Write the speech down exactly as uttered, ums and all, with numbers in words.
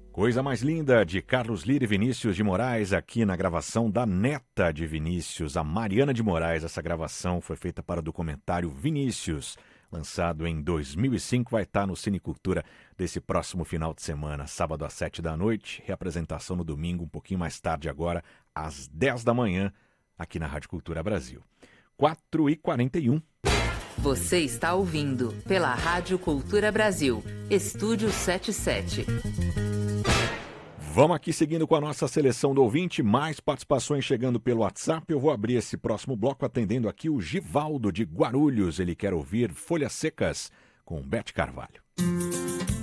Coisa mais linda, de Carlos Lira e Vinícius de Moraes, aqui na gravação da neta de Vinícius, a Mariana de Moraes. Essa gravação foi feita para o documentário Vinícius, lançado em dois mil e cinco, vai estar no Cinecultura desse próximo final de semana, sábado às sete da noite, reapresentação no domingo, um pouquinho mais tarde agora, às dez da manhã, aqui na Rádio Cultura Brasil. quatro e quarenta e um. Você está ouvindo pela Rádio Cultura Brasil, Estúdio setenta e sete. Vamos aqui seguindo com a nossa seleção do ouvinte, mais participações chegando pelo WhatsApp. Eu vou abrir esse próximo bloco atendendo aqui o Givaldo de Guarulhos. Ele quer ouvir Folhas Secas com Beth Carvalho.